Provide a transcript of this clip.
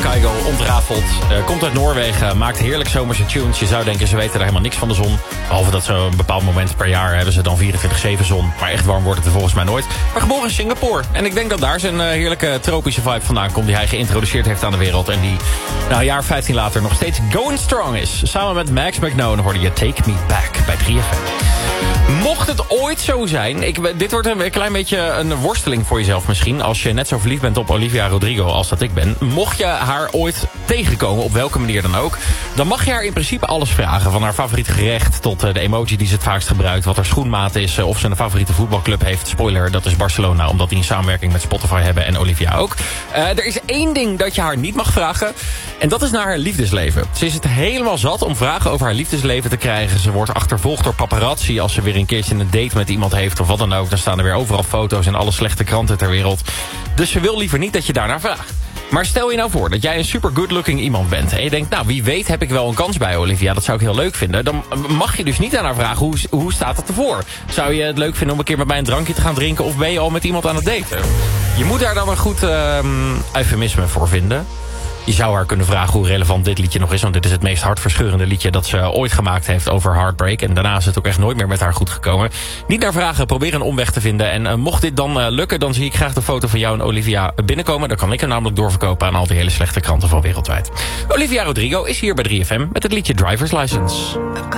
Kygo ontrafeld. Komt uit Noorwegen, maakt heerlijk zomerse tunes. Je zou denken, ze weten er helemaal niks van de zon. Behalve dat zo'n bepaald moment per jaar hebben ze dan 24/7 zon. Maar echt warm wordt het er volgens mij nooit. Maar geboren in Singapore. En ik denk dat daar zijn heerlijke tropische vibe vandaan komt... die hij geïntroduceerd heeft aan de wereld. En die een jaar 15 later nog steeds going strong is. Samen met Max McKnown hoorde je Take Me Back bij 3FM. Mocht het ooit zo zijn... dit wordt een klein beetje een worsteling voor jezelf misschien... als je net zo verliefd bent op Olivia Rodrigo als dat ik ben. Mocht je haar ooit tegenkomen, op welke manier dan ook... dan mag je haar in principe alles vragen. Van haar favoriete gerecht tot de emoji die ze het vaakst gebruikt... wat haar schoenmaat is, of ze een favoriete voetbalclub heeft. Spoiler, dat is Barcelona, omdat die een samenwerking met Spotify hebben... en Olivia ook. Er is één ding dat je haar niet mag vragen... en dat is naar haar liefdesleven. Ze is het helemaal zat om vragen over haar liefdesleven te krijgen. Ze wordt achtervolgd door paparazzi als ze weer een keertje een date met iemand heeft... of wat dan ook. Dan staan er weer overal foto's in alle slechte kranten ter wereld. Dus ze wil liever niet dat je daarnaar vraagt. Maar stel je nou voor dat jij een super good-looking iemand bent... en je denkt, nou, wie weet heb ik wel een kans bij Olivia. Dat zou ik heel leuk vinden. Dan mag je dus niet aan haar vragen, hoe staat het ervoor? Zou je het leuk vinden om een keer met mij een drankje te gaan drinken... of ben je al met iemand aan het daten? Je moet daar dan een goed eufemisme voor vinden... Je zou haar kunnen vragen hoe relevant dit liedje nog is... want dit is het meest hartverscheurende liedje dat ze ooit gemaakt heeft over Heartbreak. En daarna is het ook echt nooit meer met haar goed gekomen. Niet naar vragen, probeer een omweg te vinden. En mocht dit dan lukken, dan zie ik graag de foto van jou en Olivia binnenkomen. Dan kan ik hem namelijk doorverkopen aan al die hele slechte kranten van wereldwijd. Olivia Rodrigo is hier bij 3FM met het liedje Driver's License.